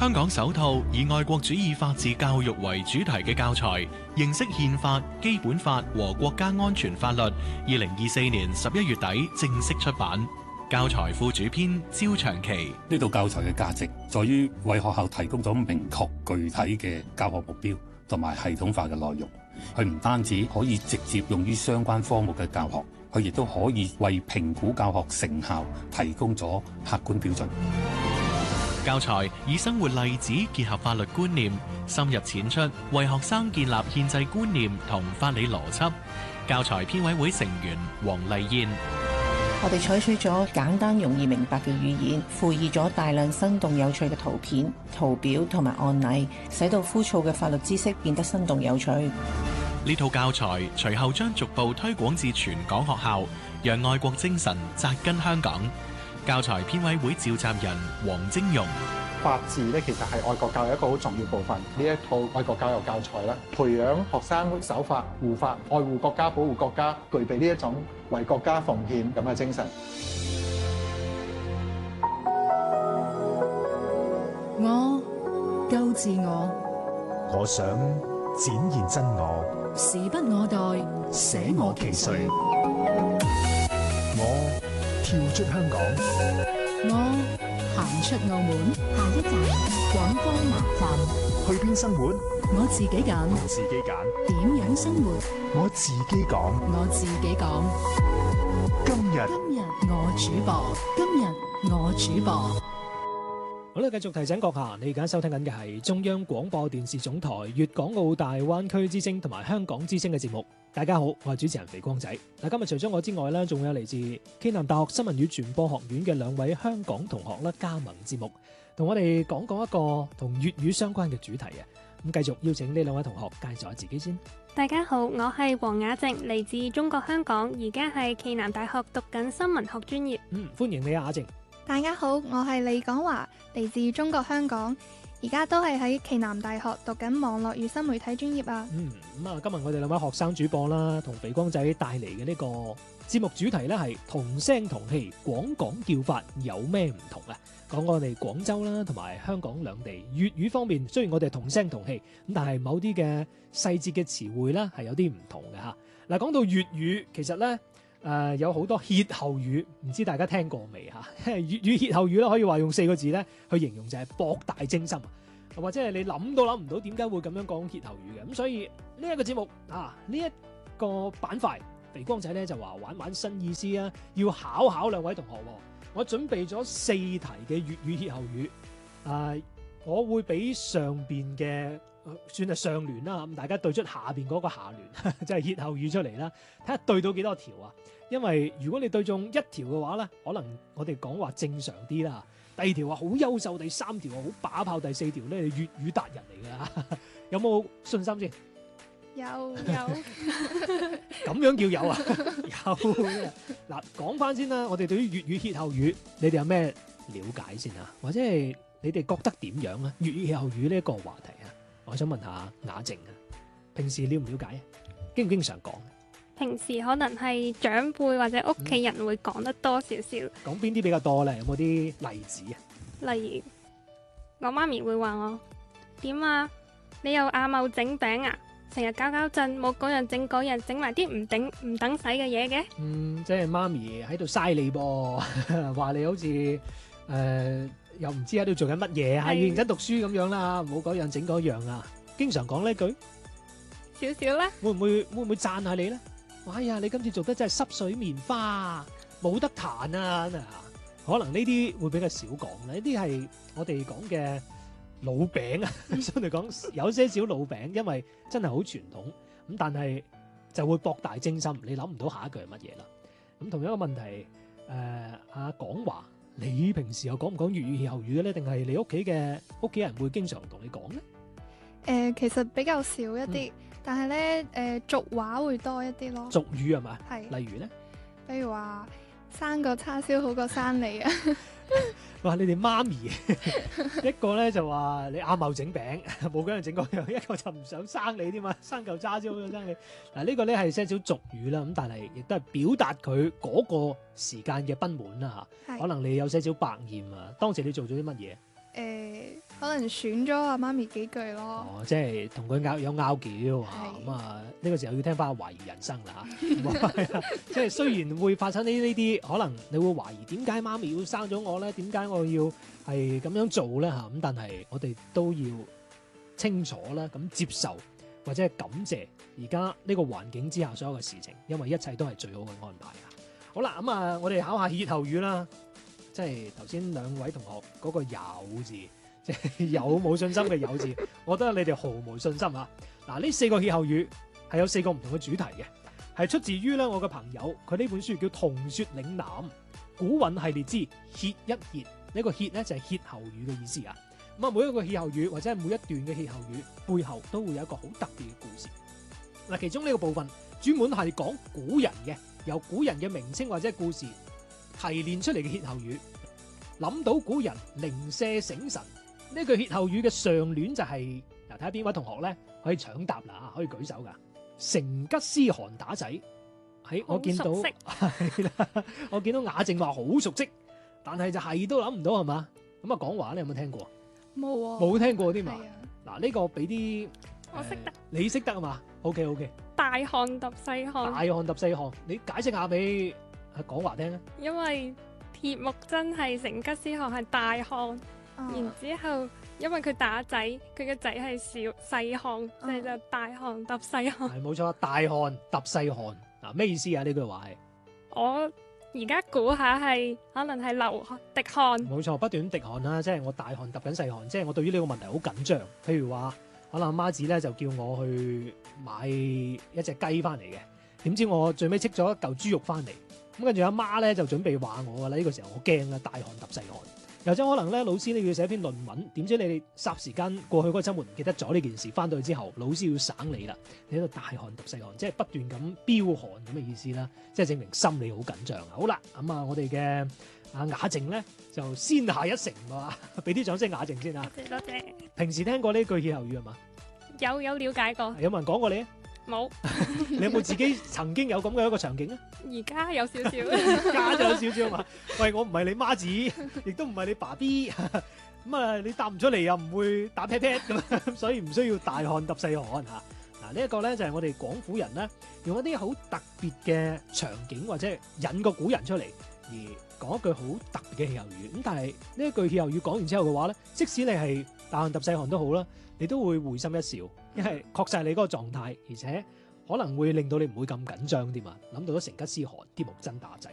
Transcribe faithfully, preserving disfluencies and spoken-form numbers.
香港首套以愛國主義法治教育為主題嘅教材《認識憲法、基本法和國家安全法律》，二零二四年十一月底正式出版。教材副主編焦長期： 呢套教材嘅價值在於為學校提供咗明確具體嘅教學目標同埋系統化嘅內容。佢唔單止可以直接用於相關科目嘅教學，佢亦都可以為評估教學成效提供咗客觀標準。 教材以生活例子結合法律觀念，深入淺出，為學生建立憲制觀念同法理邏輯。教材編委會成員黃麗燕： 我哋採取咗簡單容易明白嘅語言，附以咗大量生動有趣嘅圖片、圖表同埋案例，使到枯燥嘅法律知識變得生動有趣。 呢套教材隨後將逐步推廣至全港學校，讓愛國精神扎根香港。教材編委會召集人黃晶容： 法治咧，其實係愛國教育一個好重要部分。呢一套愛國教育教材咧，培養學生守法、護法、愛護國家、保護國家，具備呢一種為國家奉獻咁嘅精神。 我救自我， 我想展現真我， 時不我待，捨我其誰。 我跳出香港， 我行出澳門。下一站廣州南站， 去邊生活？ 我自己揀， 自己揀。 點樣生活？ 我自己講， 我自己講。 今日今日我主播，今日我主播。 好啦，繼續提醒閣下，你而家收聽緊嘅係中央廣播電視總台粵港澳大灣區之聲同埋香港之聲嘅節目。大家好，我係主持人肥光仔。嗱，今日除咗我之外咧，仲有嚟自暨南大學新聞與傳播學院嘅兩位香港同學啦，加盟節目，同我哋講講一個同粵語相關嘅主題啊。咁繼續邀請呢兩位同學介紹下自己先。 大家好，我係黃雅靜，嚟自中國香港，而家係暨南大學讀緊新聞學專業。 嗯，歡迎你啊，雅靜。 大家好，我係李廣華，嚟自中國香港，而家都係喺暨南大學讀緊網絡與新媒體專業啊。 嗯，咁啊，今日我哋兩位學生主播啦，同肥光仔帶嚟嘅呢個節目主題呢係同聲同氣，廣港叫法有咩唔同啊？講我哋廣州啦，同埋香港兩地粵語方面，雖然我哋同聲同氣，咁但係某啲嘅細節嘅詞彙呢係有啲唔同嘅吓。嗱，講到粵語，其實呢。誒、呃、有好多歇後語，唔知大家聽過未嚇？粵語歇後語咧，可以話用四個字咧去形容，就係博大精深，或者係你諗都諗唔到點解會咁樣講歇後語嘅。咁所以呢一個節目啊，呢、這、一個板塊，肥光仔咧就話玩玩新意思啊，要考考兩位同學。我準備咗四題嘅粵語歇後語，啊、呃，我會俾上邊嘅算係上聯啦，咁大家對出下邊嗰個下聯，即係歇後語出嚟啦，睇下對到幾多條啊！因為如果你對中一條嘅話咧，可能我哋講話正常啲啦。第二條話好優秀，第三條話好把炮，第四條咧係粵語達人嚟㗎。有冇信心先？ 有有。 咁樣叫有啊？有。嗱，講翻先啦，我哋對於粵語歇後語，你哋有咩了解先啊？或者係你哋覺得點樣啊？粵語歇後語呢一個話題啊，我想問下雅靜啊，平時了唔了解啊？經唔經常講？ 平時可能係長輩或者屋企人會講得多少少。 講邊啲比較多咧？有冇啲例子啊？ 例如我媽咪會話我點啊？你又阿茂整餅啊？成日搞搞震，冇嗰樣整嗰樣，整埋啲唔頂唔等使嘅嘢嘅。嗯， 即係媽咪喺度嘥你噃，話你好似誒、呃、又唔知喺度做緊乜嘢啊？要認真讀書咁樣啦，唔好嗰樣整嗰樣啊！經常講呢句少少啦。會唔會會唔會讚下你咧？ 哎呀，你今次做得真係濕水棉花，冇得彈啊！可能呢啲會比較少講啦，呢啲係我哋講嘅老餅啊，相對講有些少老餅，因為真係好傳統咁，但係就會博大精深，你諗唔到下一句係乜嘢啦。咁同樣一個問題，誒、呃，阿廣華，你平時又講唔講粵語歇後語嘅咧？定係你屋企嘅屋企人會經常同你講咧？ 誒、呃，其實比較少一啲。嗯，但係咧，誒俗話會多一啲咯。 俗語係咪？ 係。 例如咧， 比如話生個叉燒好過生你啊！ 哇！你哋媽咪一個咧就話你阿茂整餅，冇嗰樣整嗰樣；一個就唔想生你添嘛，生嚿叉燒好過生你。嗱，呢個咧係些少俗語啦，咁但係亦都係表達佢嗰個時間嘅不滿啦嚇。可能你有些少百厭啊。當時你做咗啲乜嘢？ 誒，可能選咗阿媽咪幾句咯。 哦，即係同佢拗有拗撬啊，咁啊呢個時候要聽翻懷疑人生啦嚇。即係雖然會發生呢呢啲，可能你會懷疑點解媽咪要生咗我咧？點解我要係咁樣做咧嚇？咁但係我哋都要清楚啦，咁接受或者係感謝而家呢個環境之下所有嘅事情，因為一切都係最好嘅安排啊！好啦，咁啊，我哋考下歇後語啦。即係頭先兩位同學嗰個有字，即係有冇信心嘅有字，我覺得你哋毫無信心啊！嗱，呢四個歇後語係有四個唔同嘅主題嘅，係出自於咧我嘅朋友，佢呢本書叫《同説嶺南古韻系列之歇一歇》，呢個歇咧就係歇後語嘅意思啊！咁啊，每一個歇後語或者係每一段嘅歇後語背後都會有一個好特別嘅故事。嗱，其中呢個部分專門係講古人嘅，由古人嘅名稱或者故事提煉出嚟嘅歇後語，諗到古人零舍醒神。呢句歇後語嘅上聯就係、是、嗱，睇下邊位同學咧可以搶答啦，可以舉手噶。成吉思汗打仔，喺我見到係啦，我見到雅靜話好熟悉，但係就係都諗唔到係嘛？咁啊，講話你有冇聽過？ 冇啊， 冇聽過添嘛？嗱，呢個俾啲我識得， 你識得啊嘛 ？OK OK。 大汗揼細汗。 大汗揼細汗，你解釋下俾講話聽啊。 因為鐵木真係成吉思汗係大汗， 啊然之後因為佢打仔，佢嘅仔係小細汗，所以就大汗揼細汗。 係冇錯，大汗揼細汗嗱，咩意思啊？呢句話係我而家估下係可能係流滴汗。 冇錯，不斷滴汗啦，即係我大汗揼緊細汗，即係我對於呢個問題好緊張。譬如話，可能阿媽子咧就叫我去買一隻雞翻嚟嘅，點知我最尾戚咗一嚿豬肉翻嚟，咁跟住阿媽咧就準備話我噶啦，呢個時候我驚啦，大汗揼細汗。又即可能咧，老師你要寫篇論文，點知你哋霎時間過去嗰個週末唔記得咗呢件事，翻到去之後，老師要省你啦，你喺度大汗揼細汗，即係不斷咁飆汗咁嘅意思啦，即係證明心理好緊張啊！好啦，咁啊，我哋嘅阿雅靜咧就先下一城喎，俾啲掌聲雅靜先啊！ 多謝多謝。 平時聽過呢句歇後語係嘛？ 有有了解過。 有冇人講過你啊？ 冇。 你有冇自己曾經有咁嘅一個場景啊？ 而家有少少。 而家就有少少嘛。喂，我唔係你媽子，亦都唔係你爸 B，咁啊你答唔出嚟又唔會打 pat pat 咁，所以唔需要大汗揼細汗嚇。嗱，呢一個咧就係我哋廣府人咧，用一啲好特別嘅場景或者引個古人出嚟，而講一句好特別嘅歇後語。咁但係呢一句歇後語講完之後嘅話咧，即使你係大汗揼細汗都好啦，你都會會心一笑，因為確實係你嗰個狀態，而且可能會令到你唔會咁緊張添啊！諗到咗成吉思汗、鐵木真打仔。